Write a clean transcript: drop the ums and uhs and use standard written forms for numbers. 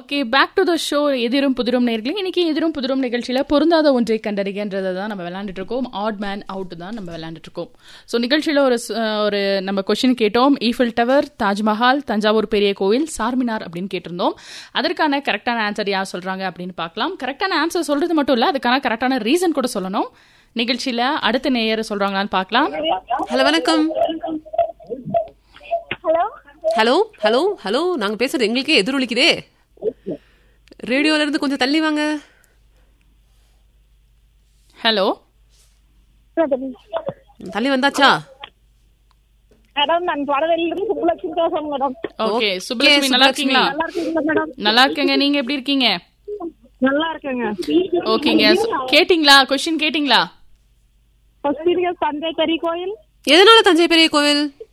Okay, back to the show. எதிரும் புதிரும் நேர்களே, இன்னைக்கு எதிரும் புதிரும் நிகழ்ச்சியில பொருந்தாத ஒன்றை கண்டறிகின்றதை தான் நம்ம விளையாண்டுட்டு இருக்கோம். ஆட் மேன் அவுட் தான் நம்ம விளையாண்டுட்டு இருக்கோம். ஸோ நிகழ்ச்சியில ஒரு நம்ம கொஸ்டின் கேட்டோம். ஈஃபில் டவர், தாஜ்மஹால், தஞ்சாவூர் பெரிய கோவில், சார்மினார் அப்படின்னு கேட்டிருந்தோம். அதற்கான கரெக்டான ஆன்சர் யார் சொல்றாங்க அப்படின்னு பார்க்கலாம். கரெக்டான ஆன்சர் சொல்றது மட்டும் இல்ல, அதுக்கான கரெக்டான ரீசன் கூட சொல்லணும். நிகழ்ச்சியில அடுத்த நேயர் சொல்றாங்களான்னு பார்க்கலாம். ஹலோ, வணக்கம். ஹலோ ஹலோ ஹலோ ஹலோ நாங்க பேசுறது எங்களுக்கே எதிரொலிக்குதே. ரேடியோல இருந்து கொஞ்சம் தள்ளி வாங்க. ஹலோ, தள்ளி வந்தாச்சா? மேடம், நான் வடவெளியிலிருந்து சுப்புலட்சுமி பேசுறேன் மேடம். ஓகே சுப்புலட்சுமி, நல்லா இருக்கீங்களா? நல்லா இருக்கீங்களா மேடம்? நல்லா இருக்கேங்க. நீங்க எப்படி இருக்கீங்க? நல்லா இருக்கேங்க. ஓகேங்க, கேட்டிங்களா? கொஸ்டின் கேட்டிங்களா? தஞ்சை பெரிய கோயில். எதனால தஞ்சை பெரிய கோவில்?